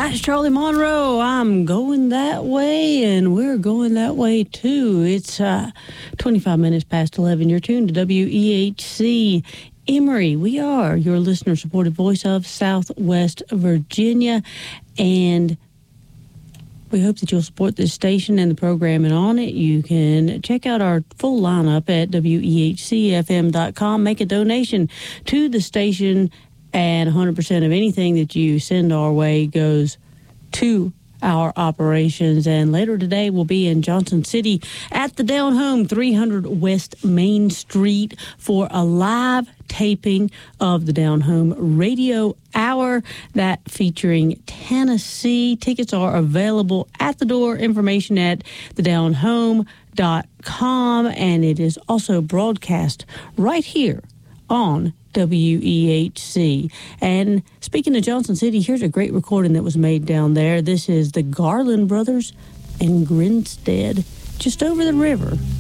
It's Charlie Monroe. I'm going that way, and we're going that way, too. It's 25 minutes past 11. You're tuned to WEHC Emory. We are your listener-supported voice of Southwest Virginia, and we hope that you'll support this station and the programming on it. You can check out our full lineup at WEHCFM.com. Make a donation to the station, and 100% of anything that you send our way goes to our operations. And later today, we'll be in Johnson City at the Down Home, 300 West Main Street, for a live taping of the Down Home Radio Hour, that featuring Tennessee. Tickets are available at the door. Information at thedownhome.com, and it is also broadcast right here on WEHC. And speaking of Johnson City, here's a great recording that was made down there. This is the Garland Brothers and Grinstead, just over the river